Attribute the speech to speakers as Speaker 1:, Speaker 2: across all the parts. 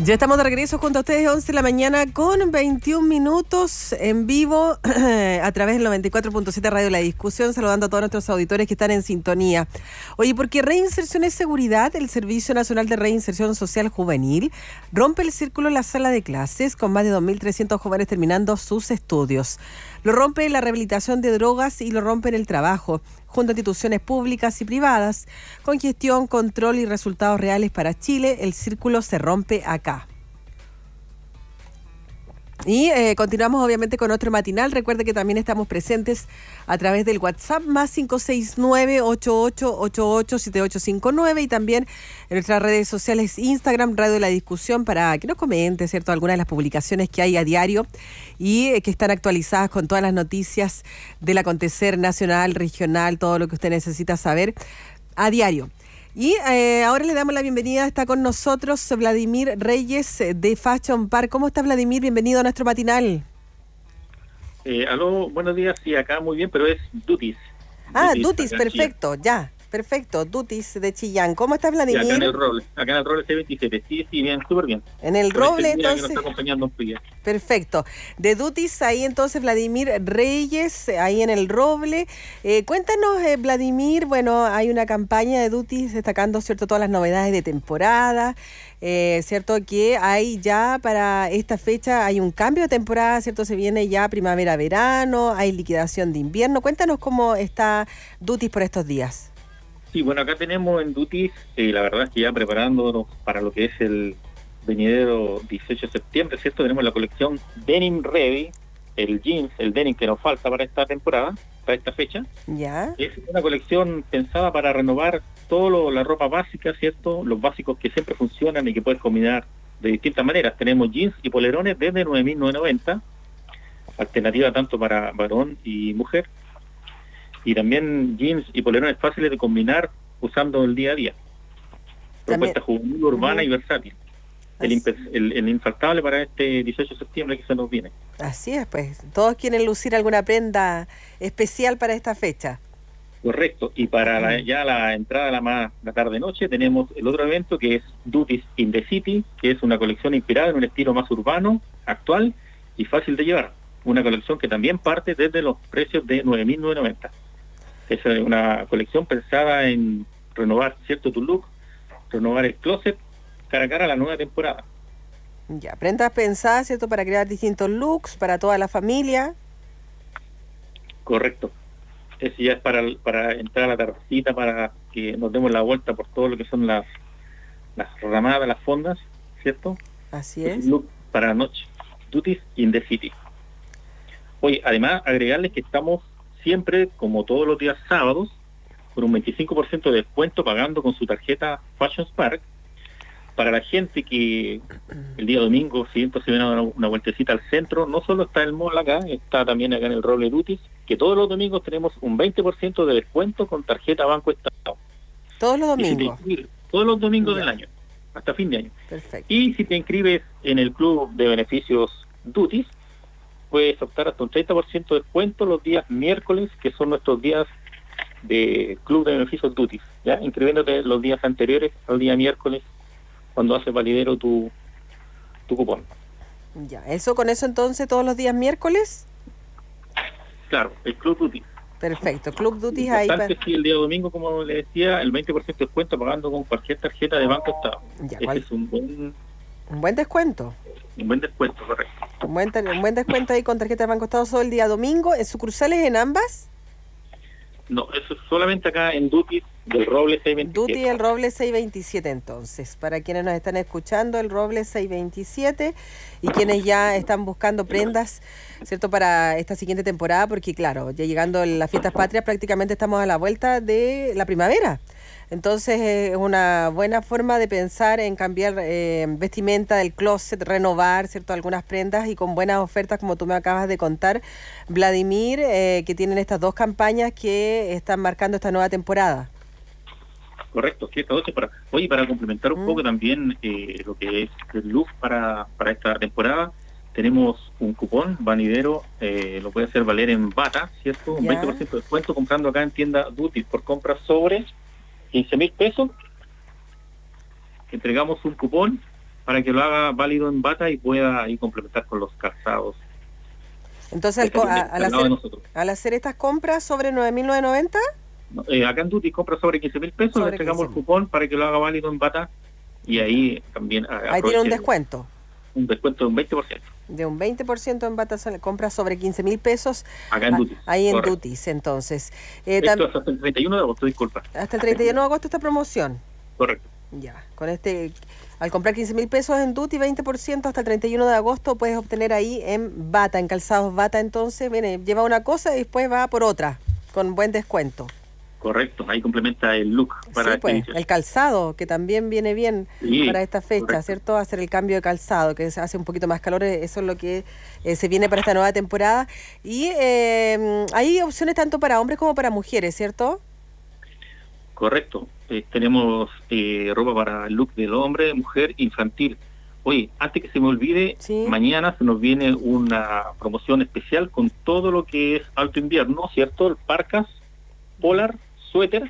Speaker 1: Ya estamos de regreso junto a ustedes, 11 de la mañana con 21 minutos en vivo a través del 94.7 Radio La Discusión, saludando a todos nuestros auditores que están en sintonía. Oye, porque Reinserción es Seguridad, el Servicio Nacional de Reinserción Social Juvenil, rompe el círculo en la sala de clases con más de 2.300 jóvenes terminando sus estudios. Lo rompe en la rehabilitación de drogas y lo rompe en el trabajo, junto a instituciones públicas y privadas, con gestión, control y resultados reales para Chile. El círculo se rompe acá. Y continuamos obviamente con otro matinal. Recuerde que también estamos presentes a través del WhatsApp más 569-8888-7859 y también en nuestras redes sociales Instagram, Radio La Discusión, para que nos comente, ¿cierto?, algunas de las publicaciones que hay a diario y que están actualizadas con todas las noticias del acontecer nacional, regional, todo lo que usted necesita saber a diario. Y ahora le damos la bienvenida, está con nosotros Vladimir Reyes de Fashion Park. ¿Cómo está, Vladimir? Bienvenido a nuestro matinal.
Speaker 2: Aló, buenos días. Sí, acá muy bien, pero es Dutis.
Speaker 1: Dutis, perfecto, ya, perfecto. Dutis de Chillán. ¿Cómo está, Vladimir?
Speaker 2: Sí, acá en el Roble C27. Sí, bien, súper bien.
Speaker 1: En el Roble, entonces.
Speaker 2: Que nos está acompañando un día.
Speaker 1: Perfecto. De Dutis, ahí entonces Vladimir Reyes, ahí en el Roble. Cuéntanos, Vladimir, bueno, hay una campaña de Dutis destacando, ¿cierto?, todas las novedades de temporada. Cierto que hay ya para esta fecha, hay un cambio de temporada, ¿cierto? Se viene ya primavera-verano, hay liquidación de invierno. Cuéntanos cómo está Dutis por estos días.
Speaker 2: Sí, bueno, acá tenemos en Dutis, la verdad es que ya preparándonos para lo que es el venidero 18 de septiembre, ¿cierto? Tenemos la colección Denim Ready, el jeans, el denim que nos falta para esta temporada, para esta fecha.
Speaker 1: Ya.
Speaker 2: Es una colección pensada para renovar toda la ropa básica, ¿cierto? Los básicos que siempre funcionan y que puedes combinar de distintas maneras. Tenemos jeans y polerones desde 9.990, alternativa tanto para varón y mujer. Y también jeans y polerones fáciles de combinar usando el día a día. Propuesta juvenil, urbana y versátil. El infaltable para este 18 de septiembre que se nos viene.
Speaker 1: Así es, pues. Todos quieren lucir alguna prenda especial para esta fecha.
Speaker 2: Correcto. Y para la entrada la tarde-noche tenemos el otro evento que es Duties in the City, que es una colección inspirada en un estilo más urbano, actual y fácil de llevar. Una colección que también parte desde los precios de 9.990. Es una colección pensada en renovar, ¿cierto?, tu look, renovar el closet cara a cara a la nueva temporada.
Speaker 1: Ya, prendas pensadas, ¿cierto?, para crear distintos looks para toda la familia.
Speaker 2: Correcto. Eso ya es para entrar a la tardecita, para que nos demos la vuelta por todo lo que son las ramadas, las fondas, ¿cierto?
Speaker 1: Así es.
Speaker 2: Look para la noche. Duties in the City. Oye, además, agregarles que estamos siempre, como todos los días sábados, con un 25% de descuento pagando con su tarjeta Fashion Park. Para la gente que el día domingo se viene a dar una vueltecita al centro, no solo está el mall acá, está también acá en el Roble Dutis, que todos los domingos tenemos un 20% de descuento con tarjeta Banco Estado.
Speaker 1: ¿Todos los domingos?
Speaker 2: Todos los domingos del año, hasta fin de año.
Speaker 1: Perfecto.
Speaker 2: Y si te inscribes en el club de beneficios Dutis, puedes optar hasta un 30% de descuento los días miércoles, que son nuestros días de club de beneficios Dutis, ¿ya? Inscribiéndote los días anteriores al día miércoles, cuando hace validero tu cupón.
Speaker 1: Ya, con eso entonces todos los días miércoles.
Speaker 2: Claro, el Club Duty.
Speaker 1: Perfecto, Club Duty ahí.
Speaker 2: Sí, el día domingo, como le decía, el 20% de descuento pagando con cualquier tarjeta de Banco Estado.
Speaker 1: Ya,
Speaker 2: es un
Speaker 1: buen descuento.
Speaker 2: Un buen descuento, correcto.
Speaker 1: Un buen descuento ahí con tarjeta de Banco Estado todo el día domingo. ¿En sucursales en ambas?
Speaker 2: No, eso es solamente acá en Duty del Roble 627.
Speaker 1: Duty del Roble 627, entonces, para quienes nos están escuchando, el Roble 627 y quienes ya están buscando prendas, ¿cierto?, para esta siguiente temporada, porque claro, ya llegando las fiestas patrias, prácticamente estamos a la vuelta de la primavera. Entonces es una buena forma de pensar en cambiar vestimenta del closet, renovar, ¿cierto?, algunas prendas y con buenas ofertas, como tú me acabas de contar, Vladimir, que tienen estas dos campañas que están marcando esta nueva temporada.
Speaker 2: Correcto, sí, esta noche para complementar un poco también lo que es el look para esta temporada, tenemos un cupón vanidero, lo puede hacer valer en bata, ¿cierto? Un 20% de descuento comprando acá en tienda Duty por compras sobre 15.000 pesos. Entregamos un cupón para que lo haga válido en bata y pueda ahí complementar con los calzados.
Speaker 1: Entonces, al hacer estas compras sobre 9.990...
Speaker 2: acá en Duty compra sobre 15.000 pesos,
Speaker 1: sobre
Speaker 2: le entregamos
Speaker 1: 15.000.
Speaker 2: el cupón para que lo haga válido en bata y ahí también
Speaker 1: Ahí tiene un descuento.
Speaker 2: Un descuento de un 20%.
Speaker 1: De un 20% en bata, compras sobre 15.000 pesos.
Speaker 2: Acá en Duty.
Speaker 1: Ahí en Dutis, entonces.
Speaker 2: Esto es hasta el 31 de agosto, disculpa.
Speaker 1: Hasta el 31 de agosto esta promoción.
Speaker 2: Correcto.
Speaker 1: Ya, al comprar 15.000 pesos en Duty, 20% hasta el 31 de agosto puedes obtener ahí en bata, en calzados bata, entonces, lleva una cosa y después va por otra, con buen descuento.
Speaker 2: Correcto, ahí complementa el look para
Speaker 1: el calzado, que también viene bien para esta fecha, correcto, ¿cierto? Hacer el cambio de calzado, que se hace un poquito más calor, eso es lo que se viene para esta nueva temporada. Y hay opciones tanto para hombres como para mujeres, ¿cierto?
Speaker 2: Correcto, tenemos ropa para el look del hombre, mujer, infantil. Oye, antes que se me olvide, ¿sí? Mañana se nos viene una promoción especial con todo lo que es alto invierno, ¿cierto? Parcas, polar, suéter,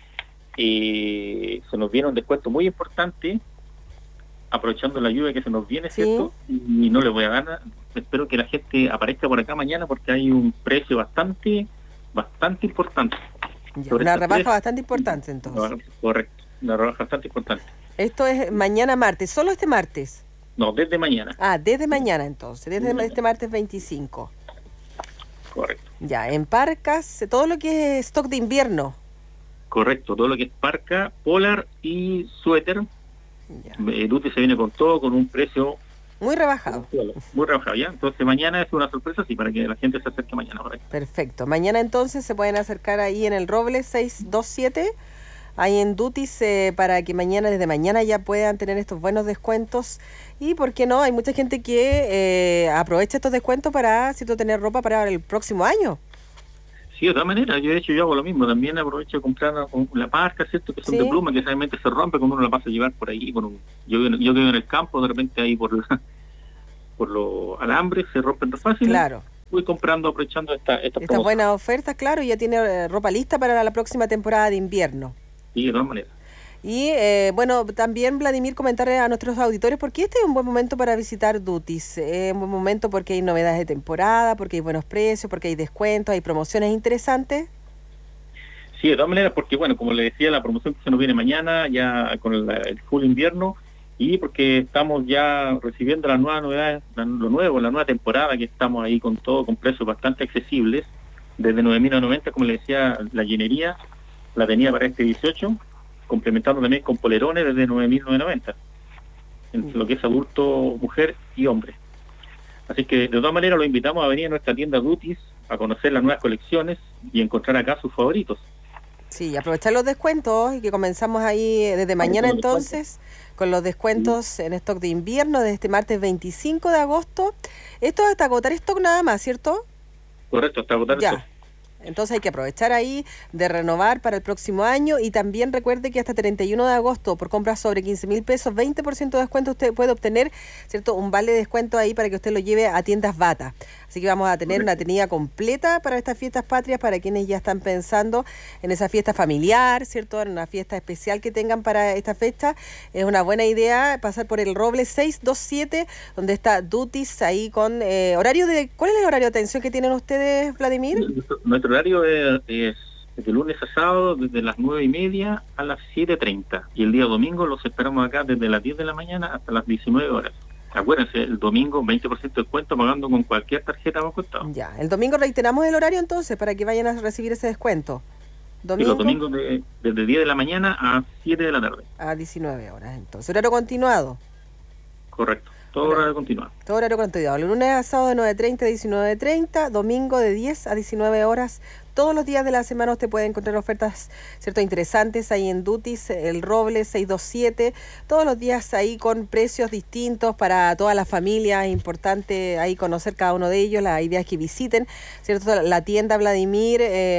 Speaker 2: se nos viene un descuento muy importante, aprovechando la lluvia que se nos viene, ¿cierto? Sí. Y no le voy a dar, espero que la gente aparezca por acá mañana porque hay un precio bastante importante.
Speaker 1: Ya, una rebaja bastante importante entonces.
Speaker 2: Correcto, una rebaja bastante importante.
Speaker 1: Esto es mañana martes, ¿solo este martes?
Speaker 2: No, desde mañana.
Speaker 1: Ah, desde mañana entonces, desde este martes 25.
Speaker 2: Correcto.
Speaker 1: Ya, en parcas, todo lo que es stock de invierno.
Speaker 2: Correcto, todo lo que es parca, polar y suéter. Duty se viene con todo, con un precio
Speaker 1: muy rebajado.
Speaker 2: Muy rebajado, ¿ya? Entonces mañana es una sorpresa, sí, para que la gente se acerque mañana por ahí.
Speaker 1: Perfecto. Mañana entonces se pueden acercar ahí en el Roble 627, ahí en Dutis, para que desde mañana ya puedan tener estos buenos descuentos. Y, ¿por qué no? Hay mucha gente que aprovecha estos descuentos para, ¿cierto?, tener ropa para el próximo año.
Speaker 2: Sí, de todas maneras, yo hago lo mismo, también aprovecho de comprar la parca, ¿cierto?, que son de pluma, que realmente se rompe cuando uno la pasa a llevar por ahí, yo vivo en el campo, de repente ahí por los alambres se rompen fácil.
Speaker 1: Claro.
Speaker 2: Voy comprando, aprovechando estas
Speaker 1: buenas ofertas, claro, y ya tiene ropa lista para la próxima temporada de invierno.
Speaker 2: Sí, de todas maneras.
Speaker 1: Y también, Vladimir, comentarle a nuestros auditores porque este es un buen momento para visitar Dutis. Es un buen momento porque hay novedades de temporada, porque hay buenos precios, porque hay descuentos, hay promociones interesantes.
Speaker 2: Sí, de todas maneras, porque como le decía, la promoción que se nos viene mañana, ya con el full invierno, y porque estamos ya recibiendo las nuevas novedades, la nueva temporada, que estamos ahí con todo, con precios bastante accesibles, desde 9.990, como le decía, la llenería la tenía para este 18, complementando también con polerones desde 9.990, en lo que es adulto, mujer y hombre. Así que de todas maneras lo invitamos a venir a nuestra tienda Dutis a conocer las nuevas colecciones y encontrar acá sus favoritos.
Speaker 1: Sí, aprovechar los descuentos y que comenzamos ahí desde mañana entonces con los descuentos en stock de invierno desde este martes 25 de agosto. Esto es hasta agotar stock nada más, ¿cierto?
Speaker 2: Correcto, hasta agotar stock.
Speaker 1: Entonces hay que aprovechar ahí de renovar para el próximo año y también recuerde que hasta 31 de agosto por compras sobre 15.000 pesos, 20% de descuento usted puede obtener, ¿cierto? Un vale de descuento ahí para que usted lo lleve a tiendas Bata. Así que vamos a tener una tenida completa para estas fiestas patrias, para quienes ya están pensando en esa fiesta familiar, ¿cierto? En una fiesta especial que tengan para esta fecha. Es una buena idea pasar por el Roble 627, donde está Dutis ahí con horario de... ¿Cuál es el horario de atención que tienen ustedes, Vladimir?
Speaker 2: Nuestro horario es de lunes a sábado desde las 9:30 a las 7:30 y el día domingo los esperamos acá desde las 10 de la mañana hasta las 19 horas. Acuérdense, el domingo 20% de descuento pagando con cualquier tarjeta bajo costado.
Speaker 1: Ya, el domingo reiteramos el horario entonces para que vayan a recibir ese descuento.
Speaker 2: ¿Domingo? Sí, los domingos desde 10 de la mañana a 7 de la tarde.
Speaker 1: A 19 horas entonces. ¿Horario continuado?
Speaker 2: Correcto. Todo horario continuado.
Speaker 1: Todo horario continuado. El lunes a sábado de 9:30 a 19:30, domingo de 10 a 19 horas. Todos los días de la semana usted puede encontrar ofertas, ¿cierto?, interesantes ahí en Dutis, el Roble 627. Todos los días ahí con precios distintos para toda la familia. Es importante ahí conocer cada uno de ellos. La idea es que visiten, ¿cierto?, la tienda Vladimir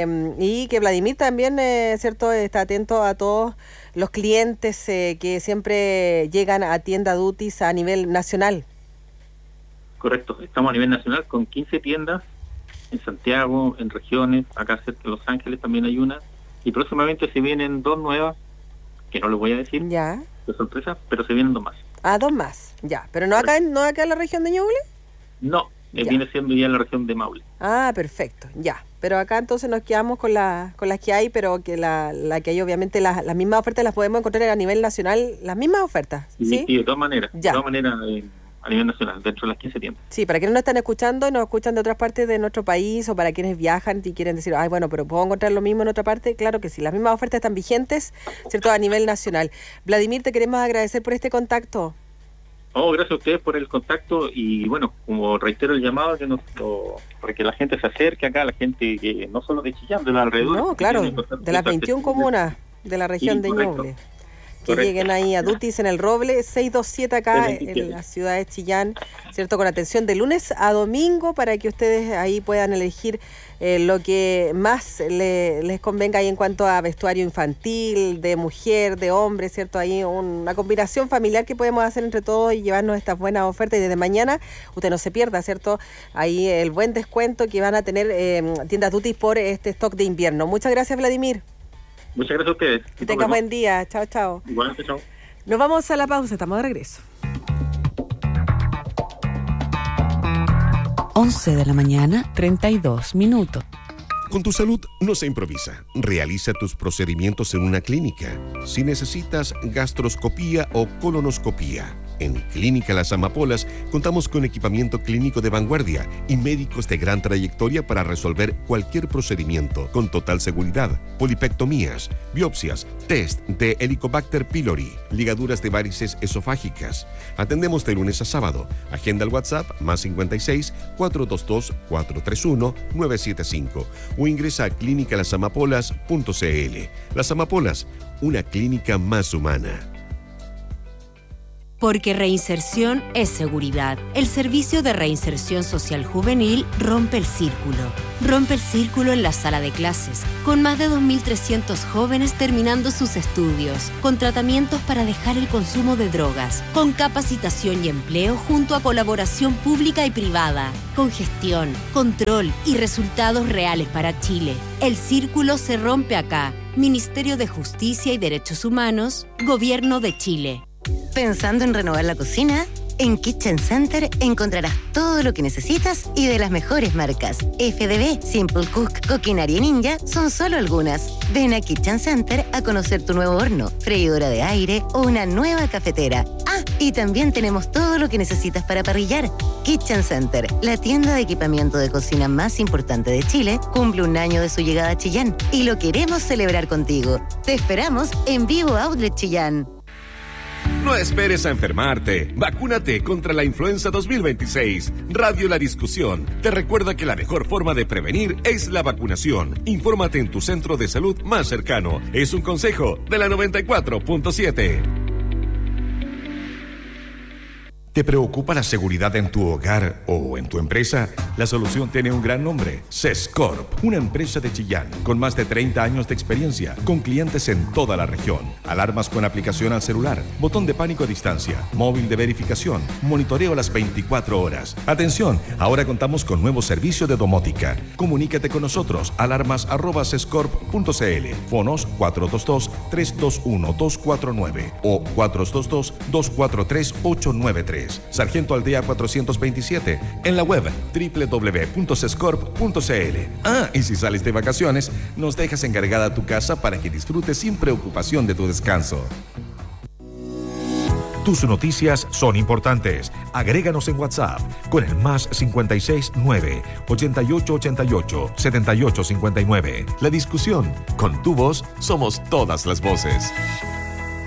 Speaker 1: y que Vladimir también, ¿cierto?, está atento a todos los clientes que siempre llegan a tienda Dutis a nivel nacional.
Speaker 2: Correcto, estamos a nivel nacional con 15 tiendas en Santiago, en regiones, acá cerca de Los Ángeles también hay una, y próximamente se vienen 2 nuevas, que no les voy a decir,
Speaker 1: ya,
Speaker 2: de sorpresa, pero se vienen 2 más.
Speaker 1: Ah, 2 más, ya. ¿Pero no acá en la región de Ñuble?
Speaker 2: No, viene siendo ya en la región de Maule.
Speaker 1: Ah, perfecto, ya. Pero acá entonces nos quedamos con las que hay, pero que la que hay, obviamente, las mismas ofertas las podemos encontrar a nivel nacional, las mismas ofertas, ¿sí?
Speaker 2: Sí, de todas maneras.
Speaker 1: Ya.
Speaker 2: De todas maneras, a nivel nacional, dentro de las 15 tiendas.
Speaker 1: Sí, para quienes nos están escuchando y nos escuchan de otras partes de nuestro país, o para quienes viajan y quieren decir, ay, bueno, pero ¿puedo encontrar lo mismo en otra parte? Claro que sí, las mismas ofertas están vigentes, ¿cierto?, a nivel nacional. Vladimir, te queremos agradecer por este contacto.
Speaker 2: Gracias a ustedes por el contacto y bueno, como reitero el llamado para que la gente se acerque acá, la gente que no solo de Chillán, de los alrededores.
Speaker 1: No, claro, de las 21 comunas de la región de Ñuble. Que lleguen ahí a Dutis en el Roble, 627 acá en la ciudad de Chillán, ¿cierto? Con atención de lunes a domingo para que ustedes ahí puedan elegir lo que más les convenga ahí en cuanto a vestuario infantil, de mujer, de hombre, ¿cierto? Ahí una combinación familiar que podemos hacer entre todos y llevarnos estas buenas ofertas. Y desde mañana usted no se pierda, ¿cierto? Ahí el buen descuento que van a tener tiendas Dutis por este stock de invierno. Muchas gracias, Vladimir.
Speaker 2: Muchas gracias a ustedes.
Speaker 1: Que tengas buen día. Chao, chao.
Speaker 2: Igualmente, chao.
Speaker 1: Nos vamos a la pausa. Estamos de regreso.
Speaker 3: 11 de la mañana, 32 minutos.
Speaker 4: Con tu salud no se improvisa. Realiza tus procedimientos en una clínica. Si necesitas gastroscopía o colonoscopía, en Clínica Las Amapolas contamos con equipamiento clínico de vanguardia y médicos de gran trayectoria para resolver cualquier procedimiento con total seguridad. Polipectomías, biopsias, test de Helicobacter pylori, ligaduras de varices esofágicas. Atendemos de lunes a sábado. Agenda al WhatsApp +56 422 431 975 o ingresa a clinicalasamapolas.cl. Las Amapolas, una clínica más humana.
Speaker 5: Porque reinserción es seguridad. El Servicio de Reinserción Social Juvenil rompe el círculo. Rompe el círculo en la sala de clases, con más de 2.300 jóvenes terminando sus estudios, con tratamientos para dejar el consumo de drogas, con capacitación y empleo junto a colaboración pública y privada, con gestión, control y resultados reales para Chile. El círculo se rompe acá. Ministerio de Justicia y Derechos Humanos, Gobierno de Chile.
Speaker 6: ¿Pensando en renovar la cocina? En Kitchen Center encontrarás todo lo que necesitas y de las mejores marcas. FDB, Simple Cook, Coquinaria Ninja son solo algunas. Ven a Kitchen Center a conocer tu nuevo horno, freidora de aire o una nueva cafetera. Ah, y también tenemos todo lo que necesitas para parrillar. Kitchen Center, la tienda de equipamiento de cocina más importante de Chile, cumple 1 año de su llegada a Chillán y lo queremos celebrar contigo. Te esperamos en Vivo Outlet Chillán.
Speaker 4: No esperes a enfermarte. Vacúnate contra la influenza 2026. Radio La Discusión te recuerda que la mejor forma de prevenir es la vacunación. Infórmate en tu centro de salud más cercano. Es un consejo de la 94.7. ¿Te preocupa la seguridad en tu hogar o en tu empresa? La solución tiene un gran nombre: Sescorp, una empresa de Chillán con más de 30 años de experiencia, con clientes en toda la región. Alarmas con aplicación al celular, botón de pánico a distancia, móvil de verificación, monitoreo a las 24 horas. Atención, ahora contamos con nuevo servicio de domótica. Comunícate con nosotros, alarmas@sescorp.cl, fonos 422-321-249 o 422-243-893. Sargento Aldea 427, en la web www.sescorp.cl. Ah, y si sales de vacaciones, nos dejas encargada tu casa para que disfrutes sin preocupación de tu descanso. Tus noticias son importantes. Agréganos en WhatsApp con el +56 9 8888 7859. La discusión, con tu voz somos todas las voces.